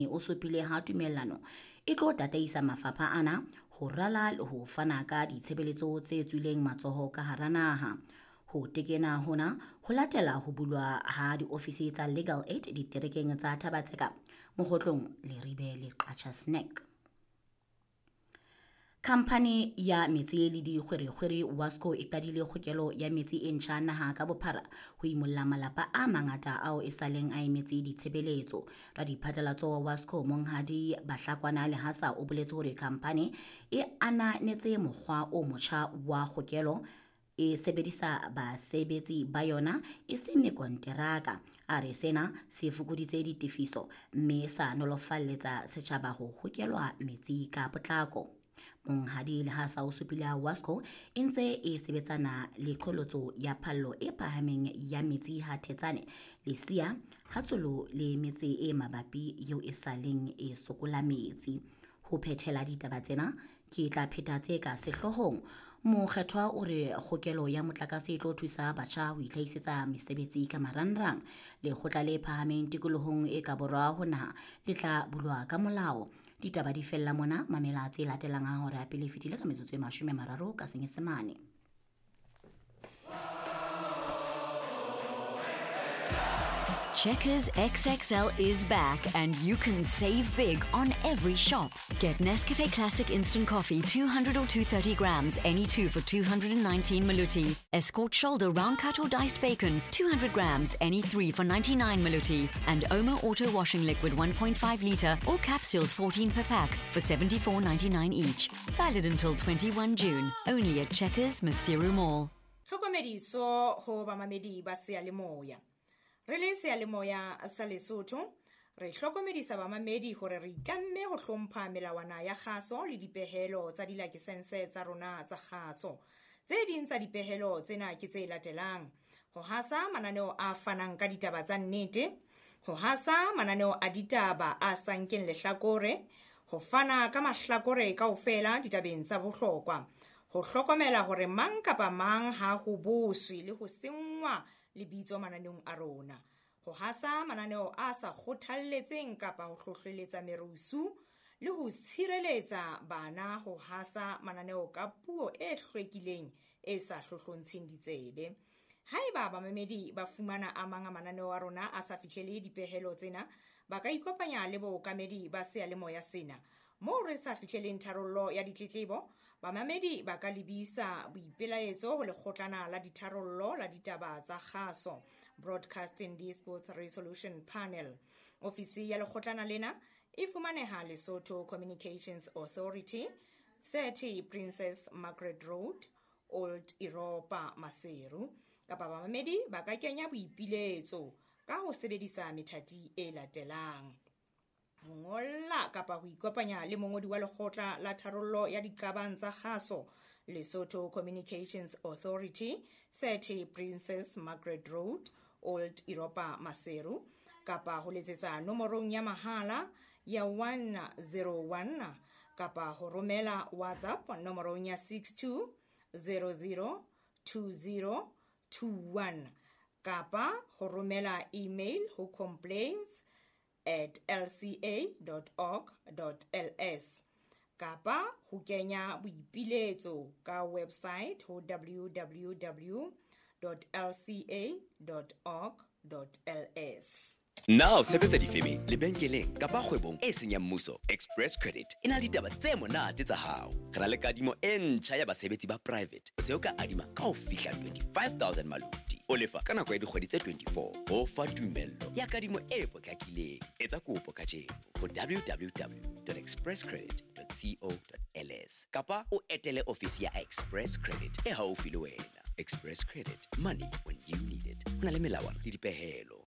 o supile ha tumellano e tlo tataisa mafapha ana ho rala le ho fana ka ditshebeletso tse tswileng matsoho ka hara naha. Ho tekena hona ho latela ho bulwa ha diofisi tsa Legal Aid diterekeng tsa Thaba-Tseka, Mogotlong le Ribe le Qacha Snack. Khamphane ya metsi le dikgwerekgwere Wasco e qadile kgokelo ya metsi e ntjha naha ka bophara ho imolla malapa a mangata ao e saleng a emetse ditshebeletso. Radiphatlalatso wa Wasco Monghadi Bahlakwana le hasa o boletse hore khamphane e ananetse mokgwa o motjha wa kgokelo e sebedisa basebetsi ba yona e se mekonteraka. A re sena se fokoditse ditefiso mme sa nolofalletsa setjhaba ho hokelwa metsi ka potlako. Monghadi le hasa o supile Wasco e ntse e sebetsana le qholotso ya phallo e phahameng ya metsi ha Thetsane le Siya Hatsolo le metsi e mabapi eo e saleng e sokola metsi. Ho phethela ditaba tsena ke tla pheta tse ka sehlohong. Mokgethwa o re kgokelo ya motlakase e tlo thusa batjha ho itlhahisetsa mesebetsi ka marangrang. Lekgotla le phahameng tikolohong e ka borwa ho naha le tla bulwa ka molao. Ditaba di fella mona, mamela tse latelang ha hora ya pele fetile ka metsotso e 30 ka Senyesemane. Checkers XXL is back and you can save big on every shop. Get Nescafe Classic Instant Coffee 200 or 230 grams, any two for 219 Maluti. Escort Shoulder Round Cut or Diced Bacon 200 grams, any three for 99 Maluti. And Omo Auto Washing Liquid 1.5 litre or capsules 14 per pack for 74.99 each. Valid until 21 June. Only at Checkers Masiru Mall. Hlokomediso ho bamamedi ba Seyalemoya. Re le Seyalemoya sa Lesotho, re hlokomedisa bamamedi hore re itlamme ho hlompha melawana ya kgaso le dipehelo tsa dilakisense tsa rona tsa kgaso. Tse ding tsa dipehelo tsena ke tse latelang: ho hasa mananeo a fanang ka ditaba tsa nnete, ho hasa mananeo a ditaba a sankeng lehlakore, ho fana ka mahlakore kaofela ditabeng tsa bohlokwa, ho hlokomela hore mang kapa mang ha ho boswe le ho sengwa lebitso mananeong a rona, ho hasa mananeo a sa kgothalletseng kapa ho hlohleletsa merusu, le ho tshireletsa bana ho hasa mananeo ka puo e hlwekileng e sa hlohlontsheng ditsebe. Haeba bamamedi ba fumana a mang a mananeo a rona a sa fihlele dipehelo tsena, ba ka ikopanya le bookamedi ba Seyalemoya sena. Moo re sa fihleleng tharollo ya ditletlebo, bamamedi ba ka lebisa boipelaetso ho lekgotlana la ditharollo la ditaba tsa kgaso, Broadcasting Disputes Resolution Panel. Ofisi ya lekgotlana lena e fumaneha Lesotho Communications Authority, 30 Princess Margaret Road, Old Europa, Maseru. Kapa bamamedi ba ka kenya boipiletso ka ho sebedisa methati e latelang: ho ngolla kapa ho ikopanya le mongodi wa lekgotla la tharollo ya diqabang tsa kgaso, Lesotho Communications Authority, 30 Princess Margaret Road, Old Europa, Maseru, kapa ho letsetsa nomorong ya mahala ya 101 kapa ho romela WhatsApp nomorong ya 62002021 kapa ho romela email ho complaints@lca.org.ls kapa ho kenya boipiletso ka website ho www.lca.org.ls. Now sebetsa difemeng, lebenkeleng kapa kgwebong e seng ya mmuso, Express Credit e na le ditaba tse monate tsa hao. Re na le kadimo e ntjha ya basebetsi ba private. Se o ka adima ka ho fihla 25,000 Maluti. O lefa ka nako ya dikgwedi tse 24. Ho fa tumello ya kadimo e potlakileng. Etsa kopo kajeno ho www.expresscredit.co.ls kapa o etele ofisi ya Express Credit e haufi le wena. Express Credit, money when you need it. Ho na le melawana le dipehelo.